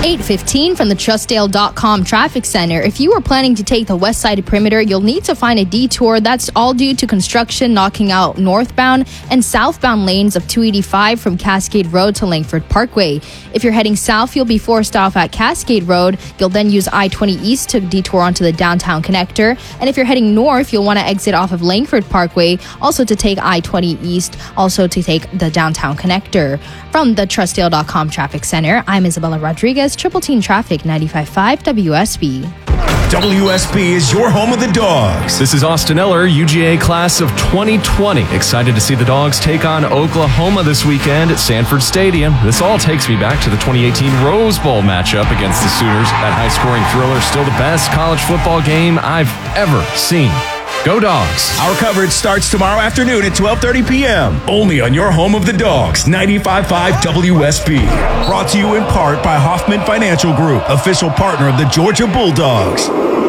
8:15 from the Trustdale.com Traffic Center. If you are planning to take the west side perimeter, you'll need to find a detour. That's all due to construction knocking out northbound and southbound lanes of 285 from Cascade Road to Langford Parkway. If you're heading south, you'll be forced off at Cascade Road. You'll then use I-20 East to detour onto the downtown connector. And if you're heading north, you'll want to exit off of Langford Parkway, also to take I-20 East, also to take the downtown connector. From the Trustdale.com Traffic Center, I'm Isabella Rodriguez, Triple Team Traffic, 95.5 WSB. WSB is your home of the Dogs. This is Austin Eller, UGA class of 2020. Excited to see the Dogs take on Oklahoma this weekend at Sanford Stadium. This all takes me back to the 2018 Rose Bowl matchup against the Sooners. That high-scoring thriller, still the best college football game I've ever seen. Go Dogs. Our coverage starts tomorrow afternoon at 12:30 p.m. Only on your home of the Dogs, 95.5 WSB. Brought to you in part by Hoffman Financial Group, official partner of the Georgia Bulldogs.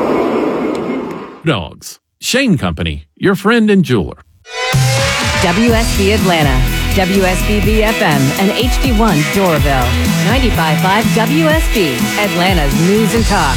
Dogs. Shane Company, your friend and jeweler. WSB Atlanta, WSB FM, and HD1 Doraville. 95.5 WSB, Atlanta's news and talk.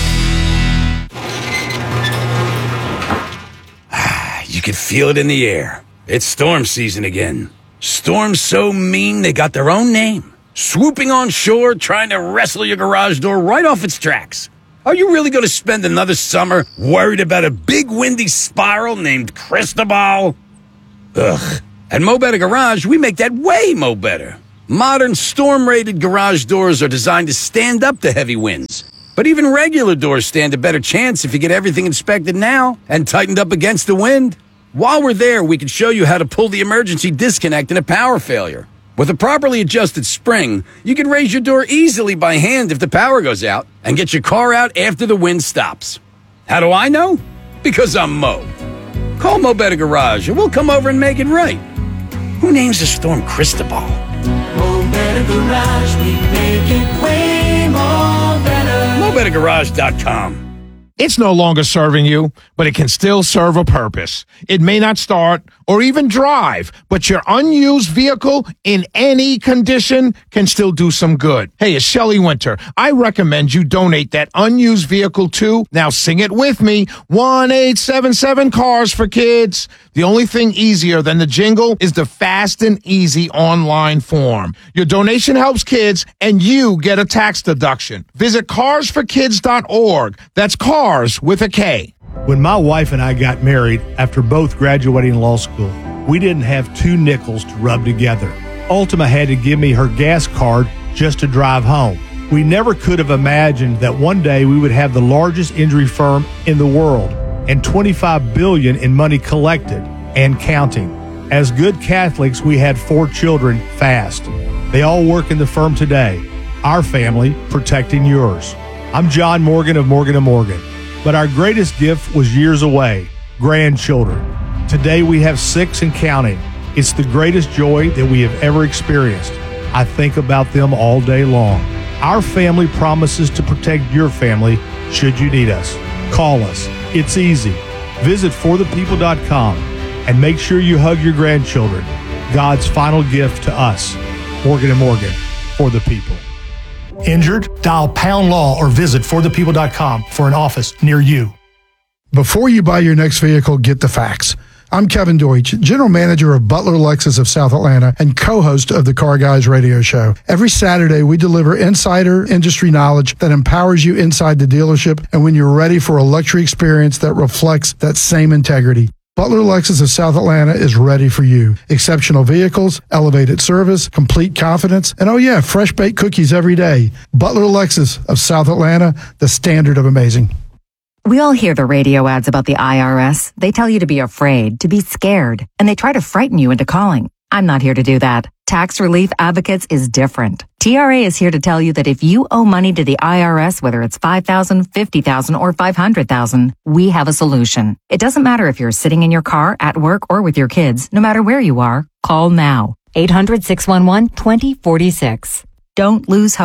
You can feel it in the air. It's storm season again. Storms so mean they got their own name. Swooping on shore, trying to wrestle your garage door right off its tracks. Are you really going to spend another summer worried about a big windy spiral named Cristobal? Ugh. At Mo Better Garage, we make that way mo better. Modern storm-rated garage doors are designed to stand up to heavy winds. But even regular doors stand a better chance if you get everything inspected now and tightened up against the wind. While we're there, we can show you how to pull the emergency disconnect in a power failure. With a properly adjusted spring, you can raise your door easily by hand if the power goes out and get your car out after the wind stops. How do I know? Because I'm Mo. Call Mo Better Garage and we'll come over and make it right. Who names the storm Cristobal? Mo Better Garage, we make it way more better. MoBetterGarage.com. It's no longer serving you, but it can still serve a purpose. It may not start or even drive, but your unused vehicle in any condition can still do some good. Hey, it's Shelley Winter. I recommend you donate that unused vehicle to, now sing it with me, 1-877 Cars for Kids. The only thing easier than the jingle is the fast and easy online form. Your donation helps kids and you get a tax deduction. Visit carsforkids.org. That's cars with a K. When my wife and I got married after both graduating law school, we didn't have two nickels to rub together. Ultima had to give me her gas card just to drive home. We never could have imagined that one day we would have the largest injury firm in the world and $25 billion in money collected and counting. As good Catholics, we had 4 children fast. They all work in the firm today. Our family protecting yours. I'm John Morgan of Morgan & Morgan. But our greatest gift was years away, grandchildren. Today we have 6 and counting. It's the greatest joy that we have ever experienced. I think about them all day long. Our family promises to protect your family should you need us. Call us. It's easy. Visit forthepeople.com and make sure you hug your grandchildren. God's final gift to us. Morgan & Morgan, for the people. Injured? Dial Pound Law or visit forthepeople.com for an office near you. Before you buy your next vehicle, get the facts. I'm Kevin Deutsch, General Manager of Butler Lexus of South Atlanta and co-host of the Car Guys radio show. Every Saturday, we deliver insider industry knowledge that empowers you inside the dealership and when you're ready for a luxury experience that reflects that same integrity. Butler Lexus of South Atlanta is ready for you. Exceptional vehicles, elevated service, complete confidence, and oh yeah, fresh baked cookies every day. Butler Lexus of South Atlanta, the standard of amazing. We all hear the radio ads about the IRS. They tell you to be afraid, to be scared, and they try to frighten you into calling. I'm not here to do that. Tax Relief Advocates is different. TRA is here to tell you that if you owe money to the IRS, whether it's $5,000, $50,000, or $500,000, we have a solution. It doesn't matter if you're sitting in your car, at work, or with your kids. No matter where you are, call now. 800-611-2046. Don't lose hope.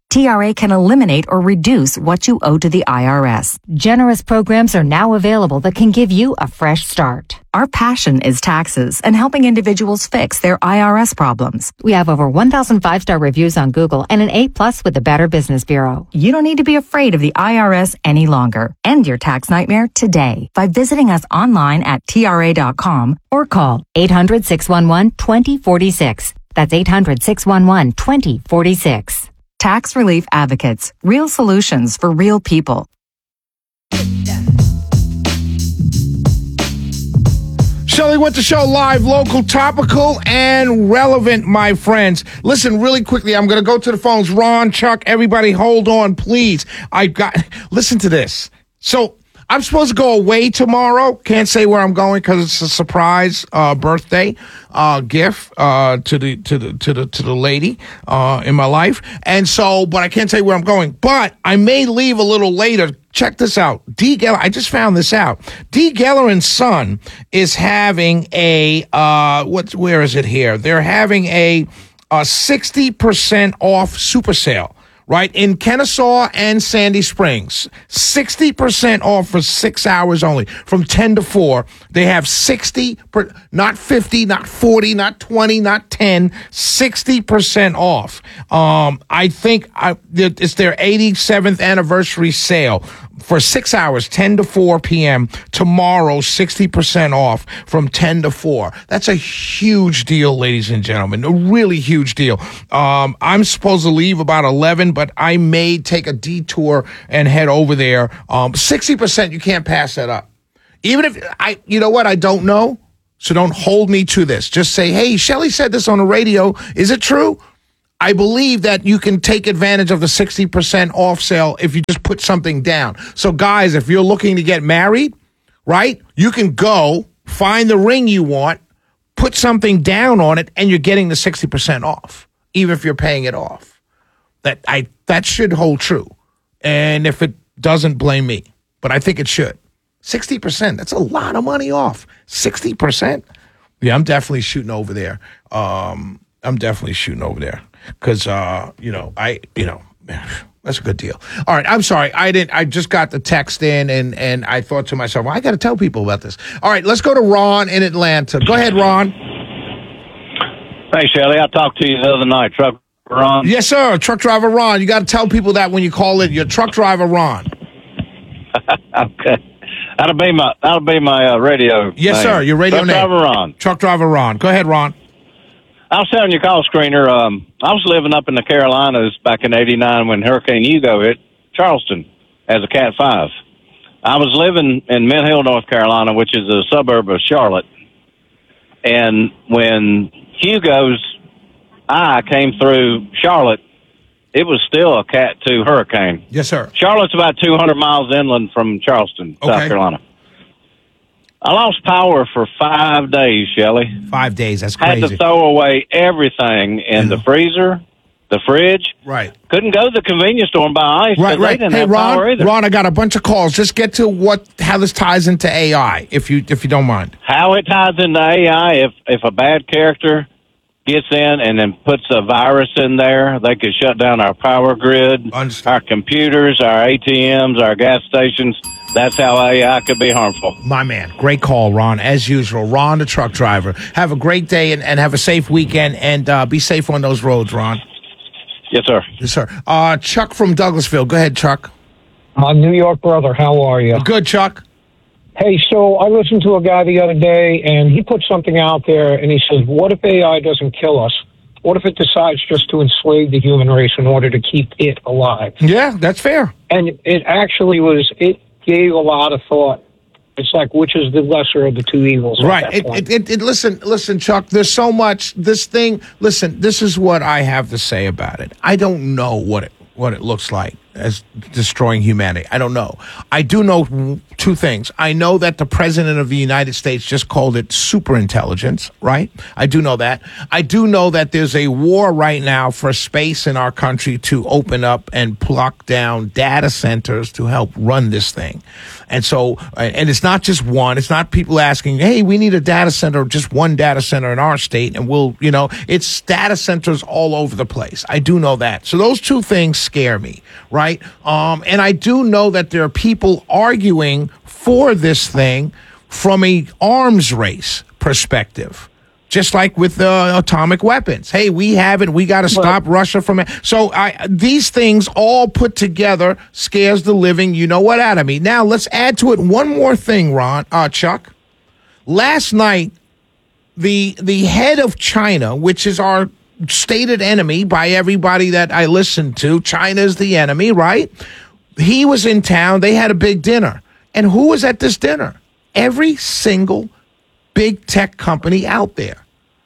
TRA can eliminate or reduce what you owe to the IRS. Generous programs are now available that can give you a fresh start. Our passion is taxes and helping individuals fix their IRS problems. We have over 1,000 5-star reviews on Google and an A+ with the Better Business Bureau. You don't need to be afraid of the IRS any longer. End your tax nightmare today by visiting us online at TRA.com or call 800-611-2046. That's 800-611-2046. Tax Relief Advocates. Real solutions for real people. Shelley Winter Show live, local, topical, and relevant, my friends. Listen, really quickly, I'm going to go to the phones. Ron, Chuck, everybody, hold on, please. Listen to this. So I'm supposed to go away tomorrow. Can't say where I'm going because it's a surprise birthday gift to the lady in my life, and so. But I can't say where I'm going. But I may leave a little later. Check this out. D. Geller, I just found this out. D. Geller and Son is having a where is it here? They're having a 60% off super sale. Right, in Kennesaw and Sandy Springs, 60% off for 6 hours only, from 10 to 4. They have 60, not 50, not 40, not 20, not 10, 60% off. I think it's their 87th anniversary sale for 6 hours, 10 to 4 p.m. Tomorrow, 60% off from 10 to 4. That's a huge deal, ladies and gentlemen, a really huge deal. I'm supposed to leave about 11, but I may take a detour and head over there. 60%, you can't pass that up. Even if you know what, I don't know, so don't hold me to this. Just say, hey, Shelley said this on the radio. Is it true? I believe that you can take advantage of the 60% off sale if you just put something down. So, guys, if you're looking to get married, right, you can go find the ring you want, put something down on it, and you're getting the 60% off, even if you're paying it off. That should hold true. And if it doesn't, blame me. But I think it should. 60%, that's a lot of money off. 60%? Yeah, I'm definitely shooting over there. Because, that's a good deal. All right, I'm sorry. I just got the text in, and I thought to myself, well, I got to tell people about this. All right, let's go to Ron in Atlanta. Go ahead, Ron. Hey, Shelley, I talked to you the other night, Truck Ron. Yes, sir, Truck Driver Ron. You got to tell people that when you call in. You're Truck Driver Ron. Okay. That'll be my radio. Yes, name. Sir, your radio Truck name. Driver Ron. Truck Driver Ron. Go ahead, Ron. I was telling your call screener, I was living up in the Carolinas back in '89 when Hurricane Hugo hit Charleston as a Cat 5. I was living in Mint Hill, North Carolina, which is a suburb of Charlotte. And when Hugo's eye came through Charlotte, it was still a Cat 2 hurricane. Yes, sir. Charlotte's about 200 miles inland from Charleston, South Carolina. I lost power for 5 days, Shelley. 5 days, that's crazy. Had to throw away everything in the freezer, the fridge. Right. Couldn't go to the convenience store and buy ice. Right. They didn't have power either. Ron, I got a bunch of calls. Just get to how this ties into AI, if you don't mind. How it ties into AI, if a bad character gets in and then puts a virus in there, they could shut down our power grid, our computers, our ATMs, our gas stations. That's how AI could be harmful. My man. Great call, Ron. As usual, Ron, the truck driver. Have a great day and have a safe weekend, and be safe on those roads, Ron. Yes, sir. Yes, sir. Chuck from Douglasville. Go ahead, Chuck. My New York brother, how are you? Good, Chuck. Hey, so I listened to a guy the other day, and he put something out there, and he said, what if AI doesn't kill us? What if it decides just to enslave the human race in order to keep it alive? Yeah, that's fair. And it actually it gave a lot of thought. It's like, which is the lesser of the two evils? Right. Listen, Chuck, there's so much. This thing, listen, this is what I have to say about it. I don't know what it looks like. as destroying humanity. I don't know. I do know two things. I know that the president of the United States just called it superintelligence, right? I do know that. I do know that there's a war right now for space in our country to open up and pluck down data centers to help run this thing. And so, and it's not just one. It's not people asking, hey, we need a data center, just one data center in our state, and we'll, it's data centers all over the place. I do know that. So those two things scare me, right? And I do know that there are people arguing for this thing from a arms race perspective. Just like with atomic weapons. Hey, we have it. We got to stop Russia from it. So these things all put together scares the living out of me. Now, let's add to it one more thing, Chuck. Last night, the head of China, which is our stated enemy by everybody that I listen to, China is the enemy, right? He was in town. They had a big dinner. And who was at this dinner? Every single big tech company out there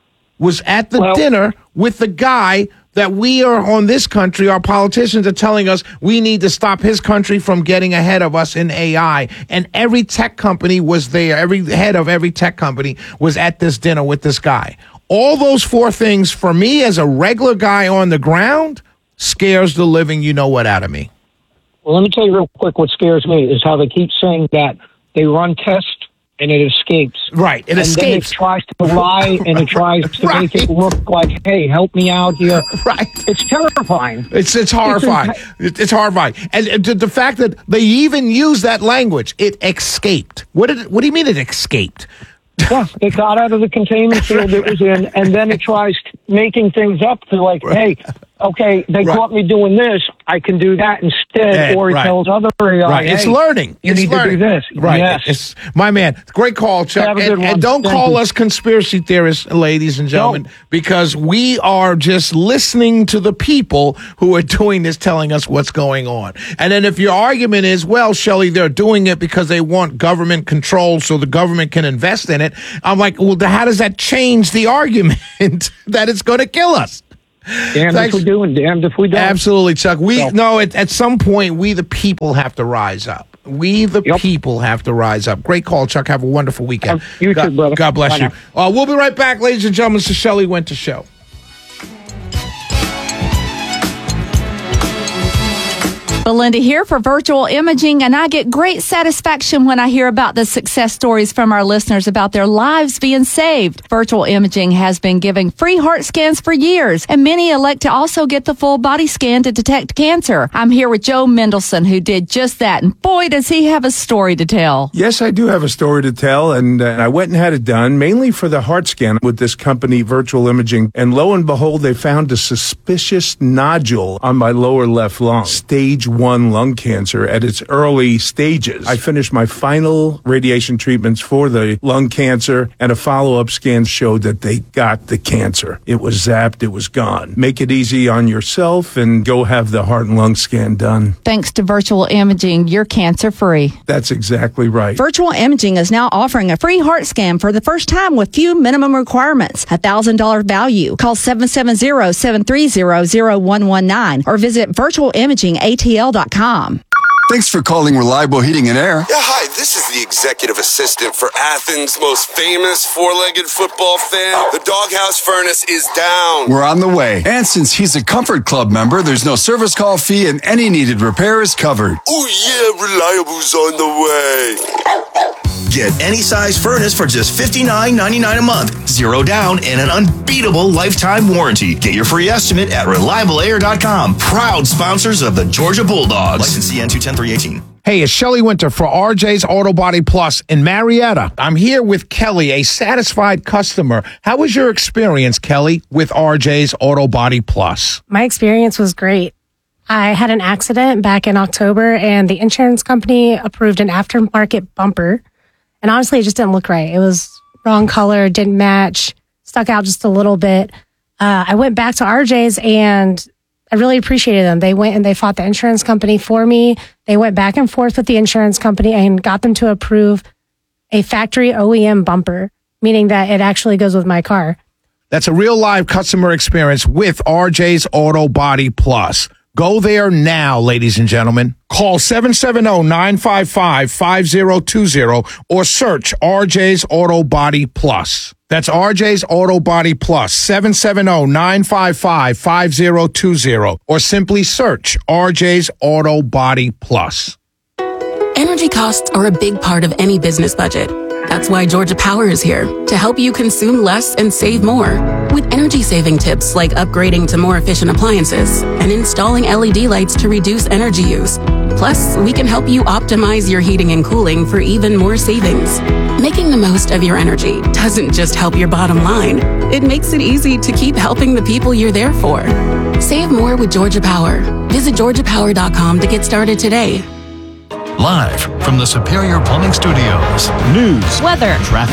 was at the dinner with the guy that we are on this country. Our politicians are telling us we need to stop his country from getting ahead of us in AI. And every tech company was there. Every head of every tech company was at this dinner with this guy. All those four things for me as a regular guy on the ground scares the living out of me. Well, let me tell you real quick what scares me is how they keep saying that they run tests and it escapes. Right, it escapes. Then it tries to lie and it tries to make it look like, hey, help me out here. Right. It's terrifying. It's horrifying. It's horrifying. And the fact that they even use that language, it escaped. What do you mean it escaped? Yeah, it got out of the containment field it was in, and then it tries making things up to like, hey, okay, they caught me doing this, I can do that instead, or it tells other AI, it's hey, learning. You need to do this. Right. Yes. It's, my man, great call, Chuck. And don't call us conspiracy theorists, ladies and gentlemen, because we are just listening to the people who are doing this, telling us what's going on. And then if your argument is, well, Shelley, they're doing it because they want government control so the government can invest in it, I'm like, well, how does that change the argument that it's going to kill us? Damned if we do and damned if we don't. Absolutely, Chuck. At some point, we the people have to rise up. We the people have to rise up. Great call, Chuck. Have a wonderful weekend. You too, brother. God bless you. We'll be right back, ladies and gentlemen. This is Shelley Winter Show. Belinda here for Virtual Imaging, and I get great satisfaction when I hear about the success stories from our listeners about their lives being saved. Virtual Imaging has been giving free heart scans for years, and many elect to also get the full body scan to detect cancer. I'm here with Joe Mendelson, who did just that, and boy, does he have a story to tell. Yes, I do have a story to tell, and I went and had it done, mainly for the heart scan with this company, Virtual Imaging, and lo and behold, they found a suspicious nodule on my lower left lung, stage 1 lung cancer at its early stages. I finished my final radiation treatments for the lung cancer, and a follow-up scan showed that they got the cancer. It was zapped, it was gone. Make it easy on yourself and go have the heart and lung scan done. Thanks to Virtual Imaging, you're cancer-free. That's exactly right. Virtual Imaging is now offering a free heart scan for the first time with few minimum requirements. $1,000 value. Call 770-730-0119 or visit virtualimagingatl.com. Thanks for calling Reliable Heating and Air. Yeah, hi, this is the executive assistant for Athens' most famous four-legged football fan. The doghouse furnace is down. We're on the way. And since he's a Comfort Club member, there's no service call fee and any needed repair is covered. Oh yeah, Reliable's on the way. Get any size furnace for just $59.99 a month. Zero down and an unbeatable lifetime warranty. Get your free estimate at ReliableAir.com. Proud sponsors of the Georgia Bulldogs. License CN 210-318. Hey, it's Shelley Winter for RJ's Auto Body Plus in Marietta. I'm here with Kelly, a satisfied customer. How was your experience, Kelly, with RJ's Auto Body Plus? My experience was great. I had an accident back in October, and the insurance company approved an aftermarket bumper. And honestly, it just didn't look right. It was wrong color, didn't match, stuck out just a little bit. I went back to RJ's and I really appreciated them. They went and they fought the insurance company for me. They went back and forth with the insurance company and got them to approve a factory OEM bumper, meaning that it actually goes with my car. That's a real live customer experience with RJ's Auto Body Plus. Go there now, ladies and gentlemen. Call 770-955-5020 or search RJ's Auto Body Plus. That's RJ's Auto Body Plus, 770-955-5020 or simply search RJ's Auto Body Plus. Energy costs are a big part of any business budget. That's why Georgia Power is here to help you consume less and save more. With energy-saving tips like upgrading to more efficient appliances and installing LED lights to reduce energy use. Plus, we can help you optimize your heating and cooling for even more savings. Making the most of your energy doesn't just help your bottom line. It makes it easy to keep helping the people you're there for. Save more with Georgia Power. Visit georgiapower.com to get started today. Live from the Superior Plumbing Studios. News, weather, traffic.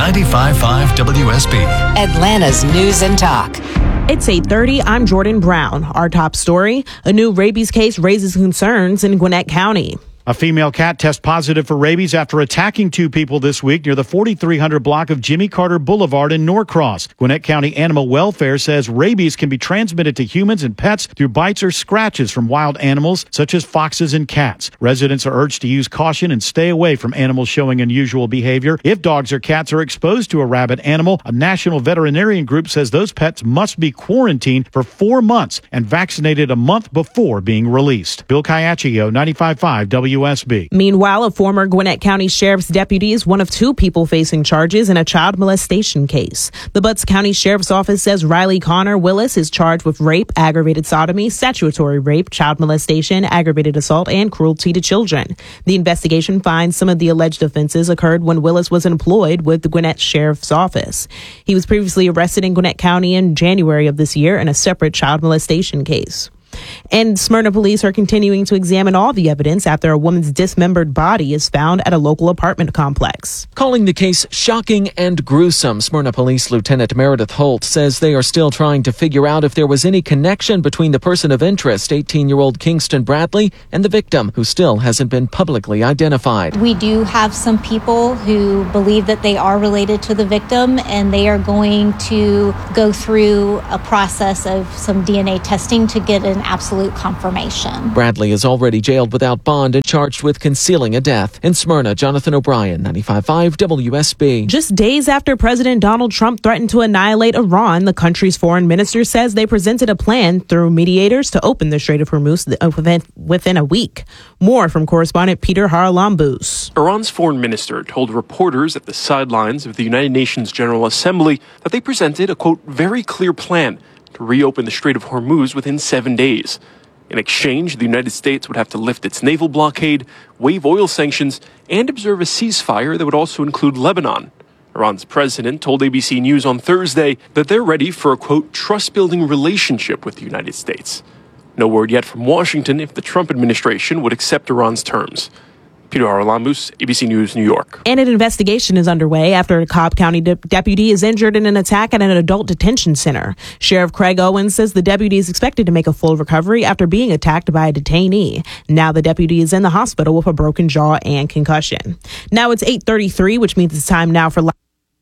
95.5 WSB. Atlanta's News and Talk. It's 8:30. I'm Jordan Brown. Our top story, a new rabies case raises concerns in Gwinnett County. A female cat tests positive for rabies after attacking two people this week near the 4300 block of Jimmy Carter Boulevard in Norcross. Gwinnett County Animal Welfare says rabies can be transmitted to humans and pets through bites or scratches from wild animals such as foxes and cats. Residents are urged to use caution and stay away from animals showing unusual behavior. If dogs or cats are exposed to a rabid animal, a national veterinarian group says those pets must be quarantined for 4 months and vaccinated a month before being released. Bill Caiaccio, 95.5 WSB. Meanwhile, a former Gwinnett County Sheriff's deputy is one of two people facing charges in a child molestation case. The Butts County Sheriff's Office says Riley Connor Willis is charged with rape, aggravated sodomy, statutory rape, child molestation, aggravated assault, and cruelty to children. The investigation finds some of the alleged offenses occurred when Willis was employed with the Gwinnett Sheriff's Office. He was previously arrested in Gwinnett County in January of this year in a separate child molestation case. And Smyrna police are continuing to examine all the evidence after a woman's dismembered body is found at a local apartment complex. Calling the case shocking and gruesome, Smyrna Police Lieutenant Meredith Holt says they are still trying to figure out if there was any connection between the person of interest, 18-year-old Kingston Bradley, and the victim, who still hasn't been publicly identified. We do have some people who believe that they are related to the victim, and they are going to go through a process of some DNA testing to get an absolute confirmation. Bradley is already jailed without bond and charged with concealing a death. In Smyrna, Jonathan O'Brien, 95.5 WSB. Just days after President Donald Trump threatened to annihilate Iran, the country's foreign minister says they presented a plan through mediators to open the Strait of Hormuz within a week. More from correspondent Peter Haralambous. Iran's foreign minister told reporters at the sidelines of the United Nations General Assembly that they presented a, quote, very clear plan to reopen the Strait of Hormuz within 7 days. In exchange, the United States would have to lift its naval blockade, waive oil sanctions, and observe a ceasefire that would also include Lebanon. Iran's president told ABC News on Thursday that they're ready for a, quote, trust-building relationship with the United States. No word yet from Washington if the Trump administration would accept Iran's terms. Peter Haralambous, ABC News, New York. And an investigation is underway after a Cobb County deputy is injured in an attack at an adult detention center. Sheriff Craig Owens says the deputy is expected to make a full recovery after being attacked by a detainee. Now the deputy is in the hospital with a broken jaw and concussion. Now it's 8:33, which means it's time now for...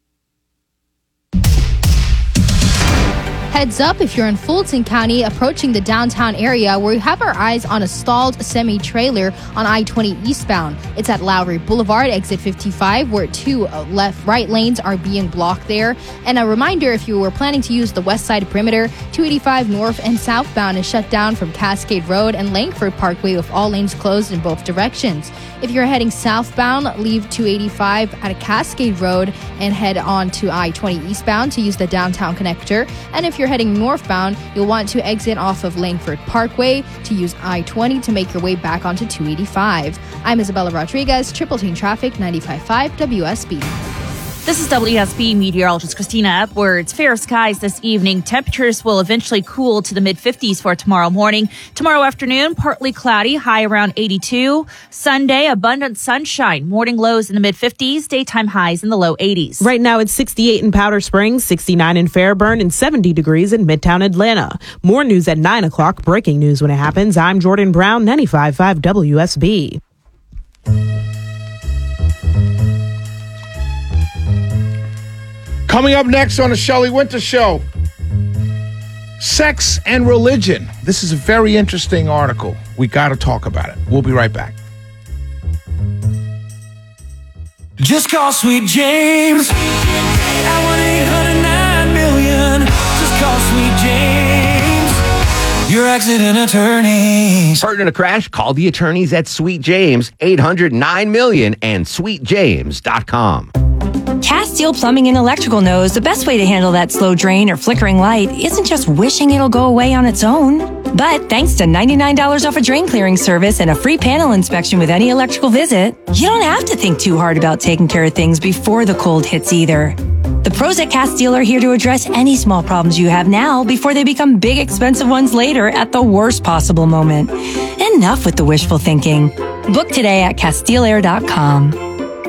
Heads up if you're in Fulton County approaching the downtown area, where we have our eyes on a stalled semi-trailer on I-20 eastbound. It's at Lowry Boulevard, exit 55, where two right lanes are being blocked there. And a reminder, if you were planning to use the west side perimeter, 285 north and southbound is shut down from Cascade Road and Langford Parkway with all lanes closed in both directions. If you're heading southbound, leave 285 at Cascade Road and head on to I-20 eastbound to use the downtown connector. And if you're heading northbound, you'll want to exit off of Langford Parkway to use I-20 to make your way back onto 285. I'm Isabella Rodriguez, Triple Team Traffic, 95.5 WSB. This is WSB meteorologist Christina Edwards. Fair skies this evening. Temperatures will eventually cool to the mid-50s for tomorrow morning. Tomorrow afternoon, partly cloudy, high around 82. Sunday, abundant sunshine. Morning lows in the mid-50s, daytime highs in the low 80s. Right now, it's 68 in Powder Springs, 69 in Fairburn, and 70 degrees in Midtown Atlanta. More news at 9 o'clock. Breaking news when it happens. I'm Jordan Brown, 95.5 WSB. Coming up next on the Shelley Winter Show, Sex and religion. This is a very interesting article. We got to talk about it. We'll be right back. Just call Sweet James at 1-800-9-million. Just call Sweet James, your accident attorneys. Partner in a crash? Call the attorneys at Sweet James, 800-9-million and sweetjames.com. Castile Plumbing and Electrical knows the best way to handle that slow drain or flickering light isn't just wishing it'll go away on its own. But thanks to $99 off a drain clearing service and a free panel inspection with any electrical visit, you don't have to think too hard about taking care of things before the cold hits either. The pros at Castile are here to address any small problems you have now before they become big, expensive ones later at the worst possible moment. Enough with the wishful thinking. Book today at CastileAir.com.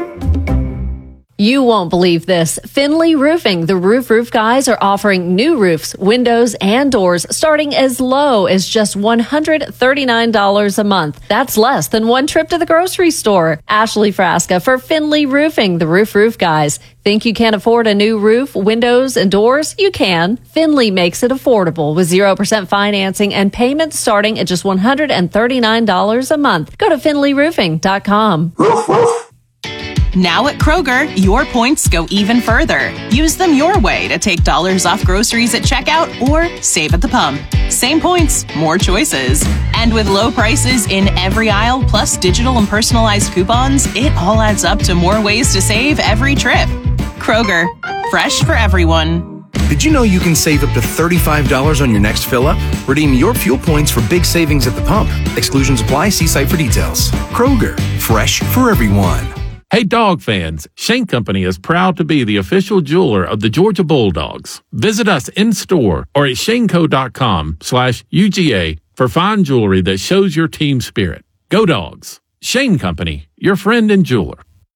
You won't believe this. Finley Roofing, the roof guys, are offering new roofs, windows, and doors starting as low as just $139 a month. That's less than one trip to the grocery store. Ashley Frasca for Finley Roofing, the roof guys. Think you can't afford a new roof, windows, and doors? You can. Finley makes it affordable with 0% financing and payments starting at just $139 a month. Go to finleyroofing.com. Now at Kroger, your points go even further. Use them your way to take dollars off groceries at checkout or save at the pump. Same points, more choices. And with low prices in every aisle, plus digital and personalized coupons, it all adds up to more ways to save every trip. Kroger, fresh for everyone. Did you know you can save up to $35 on your next fill-up? Redeem your fuel points for big savings at the pump. Exclusions apply. See site for details. Kroger, fresh for everyone. Hey, dog fans, Shane Company is proud to be the official jeweler of the Georgia Bulldogs. Visit us in-store or at shaneco.com/UGA for fine jewelry that shows your team spirit. Go Dogs. Shane Company, your friend and jeweler.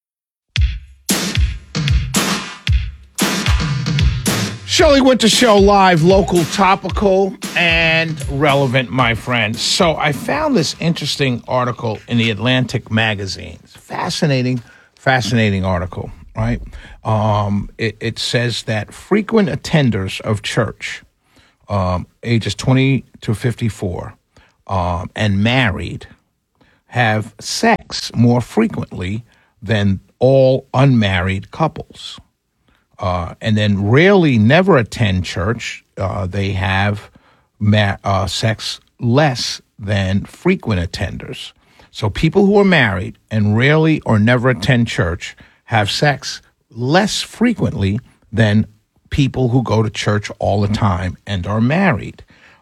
Shelley Winter Show live, local, topical, and relevant, my friend. So I found this interesting article in the Atlantic magazine. It's fascinating article, right? It says that frequent attenders of church, ages 20 to 54, and married, have sex more frequently than all unmarried couples. And then rarely never attend church. They have sex less than frequent attenders. So people who are married and rarely or never attend church have sex less frequently than people who go to church all the time and are married.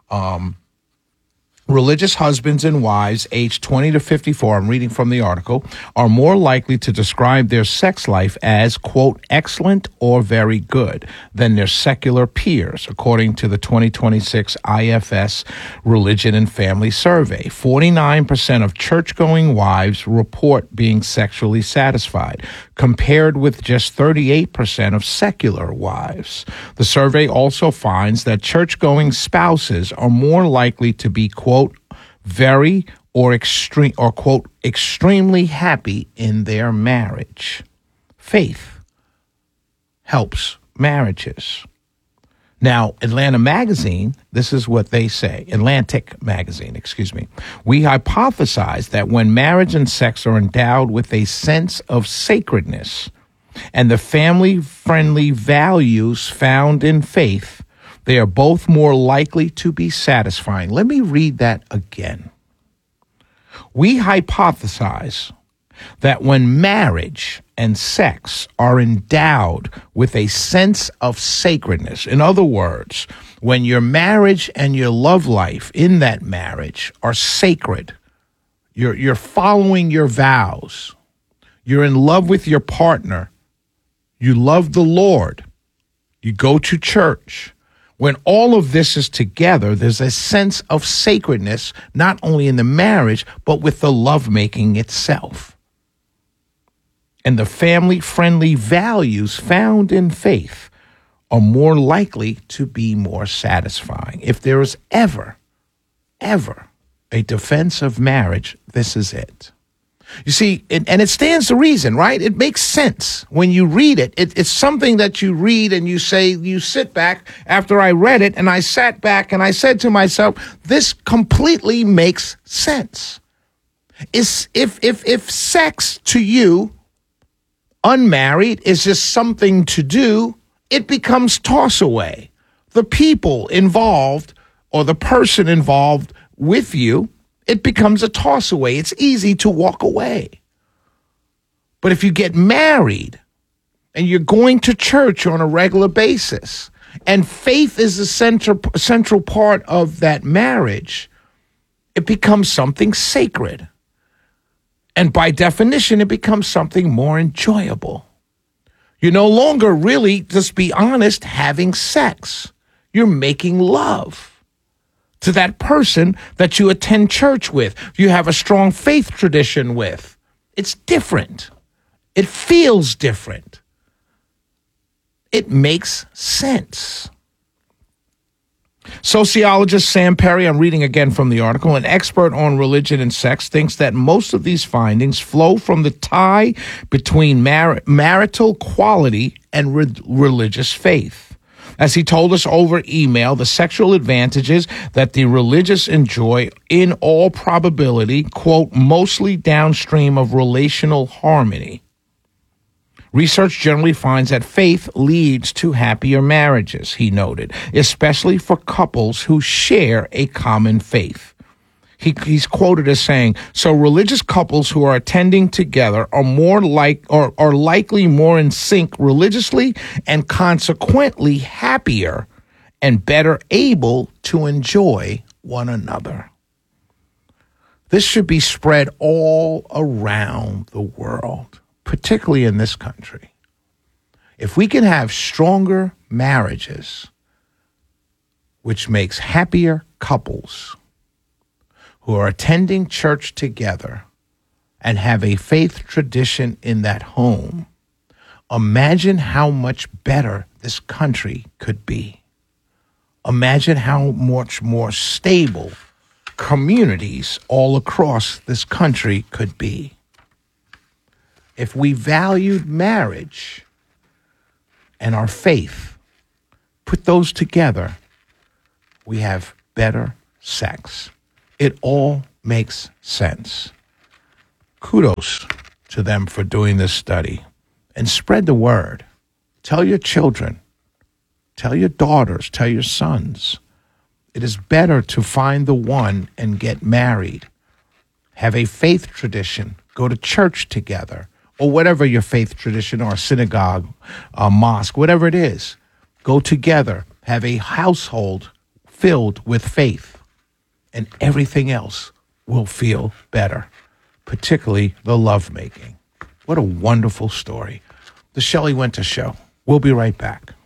Religious husbands and wives aged 20 to 54, I'm reading from the article, are more likely to describe their sex life as, quote, excellent or very good than their secular peers, according to the 2026 IFS Religion and Family Survey. 49% of church-going wives report being sexually satisfied, compared with just 38% of secular wives. The survey also finds that church-going spouses are more likely to be, quote, very or extreme or quote extremely happy in their marriage. Faith helps marriages. Now, Atlantic magazine, this is what they say. Atlantic magazine, excuse me. We hypothesize that when marriage and sex are endowed with a sense of sacredness and the family-friendly values found in faith, they are both more likely to be satisfying. Let me read that again. We hypothesize that when marriage and sex are endowed with a sense of sacredness, in other words, when your marriage and your love life in that marriage are sacred, you're following your vows, you're in love with your partner, you love the Lord, you go to church. When all of this is together, there's a sense of sacredness, not only in the marriage, but with the lovemaking itself. And the family-friendly values found in faith are more likely to be more satisfying. If there is ever a defense of marriage, this is it. You see, and it stands to reason, right? It makes sense when you read it. It's something that you read and you say, you sit back after I read it, and I sat back and I said to myself, this completely makes sense. If sex to you, unmarried, is just something to do, it becomes toss away. The people involved or the person involved with you, it becomes a toss away. It's easy to walk away. But if you get married and you're going to church on a regular basis, and faith is the central part of that marriage, it becomes something sacred. And by definition, it becomes something more enjoyable. You're no longer really, just be honest, having sex. You're making love to that person that you attend church with, you have a strong faith tradition with. It's different. It feels different. It makes sense. Sociologist Sam Perry, I'm reading again from the article, an expert on religion and sex, thinks that most of these findings flow from the tie between marital quality and religious faith. As he told us over email, the sexual advantages that the religious enjoy in all probability, quote, mostly downstream of relational harmony. Research generally finds that faith leads to happier marriages, he noted, especially for couples who share a common faith. He's quoted as saying, so religious couples who are attending together are likely more in sync religiously and consequently happier and better able to enjoy one another. This should be spread all around the world, particularly in this country. If we can have stronger marriages, which makes happier couples who are attending church together and have a faith tradition in that home, imagine how much better this country could be. Imagine how much more stable communities all across this country could be. If we valued marriage and our faith, put those together, we have better sex. It all makes sense. Kudos to them for doing this study. And spread the word. Tell your children, tell your daughters, tell your sons. It is better to find the one and get married. Have a faith tradition. Go to church together. Or whatever your faith tradition or synagogue, a mosque, whatever it is. Go together. Have a household filled with faith. And everything else will feel better, particularly the lovemaking. What a wonderful story. The Shelley Winter Show. We'll be right back.